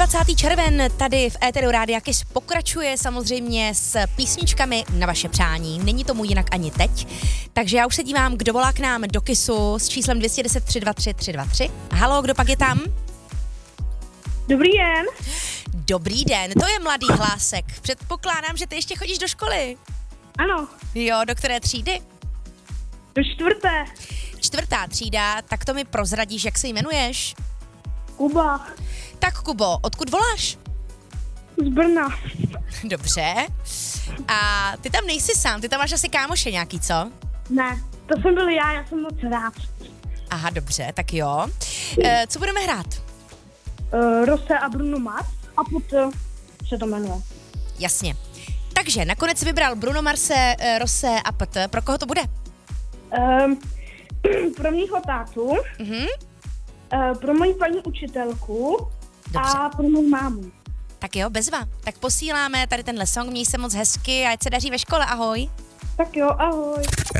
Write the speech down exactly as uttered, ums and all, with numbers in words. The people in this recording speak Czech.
dvacátého června tady v éteru Rádia Kiss pokračuje samozřejmě s písničkami na vaše přání. Není tomu jinak ani teď. Takže já už se dívám, kdo volá k nám do Kissu s číslem dvě jedna nula tři dva tři tři dva tři. Haló, kdo pak je tam? Dobrý den. Dobrý den, to je mladý hlásek. Předpokládám, že ty ještě chodíš do školy. Ano, Jo, do které třídy? do čtvrté. Čtvrtá třída, tak to mi prozradíš, jak se jmenuješ? Kuba. Tak Kubo, odkud voláš? Z Brna. Dobře. A ty tam nejsi sám, ty tam máš asi kámoše nějaký, co? Ne, to jsem byl já, já jsem moc rád. Aha, dobře, tak jo. E, co budeme hrát? Uh, Rose a Bruno Mars a potom se to jmenuje. Jasně. Takže nakonec si vybral Bruno Marse, e, Rose a P T. Pro koho to bude? Um, pro mýho tátu, Mhm. uh, pro moji paní učitelku Dobře. a pro mou mámu. Tak jo, bezva. Tak posíláme tady tenhle song, měj se moc hezky a ať se daří ve škole, ahoj. Tak jo, ahoj.